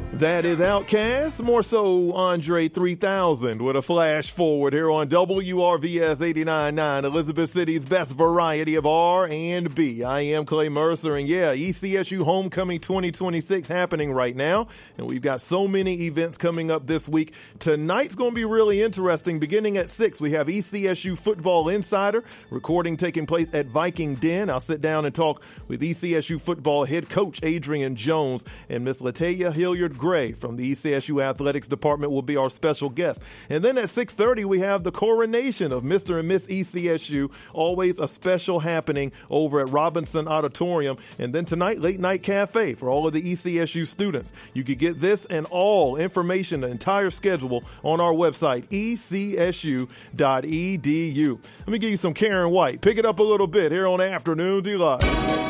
That is Outkast, more so Andre 3000 with a flash forward here on WRVS 89.9, Elizabeth City's best variety of R&B. I am Clay Mercer, and yeah, ECSU Homecoming 2026 happening right now, and we've got so many events coming up this week. Tonight's going to be really interesting. Beginning at 6, we have ECSU Football Insider, recording taking place at Viking Den. I'll sit down and talk with ECSU football head coach Adrian Jones, and Miss Lataya Hilliard-Gray from the ECSU Athletics Department will be our special guest. And then at 6:30, we have the coronation of Mr. and Miss ECSU, always a special happening over at Robinson Auditorium. And then tonight, Late Night Cafe for all of the ECSU students. You can get this and all information, the entire schedule, on our website, ecsu.edu. Let me give you some Karen White. Pick it up a little bit here on Afternoon Delight.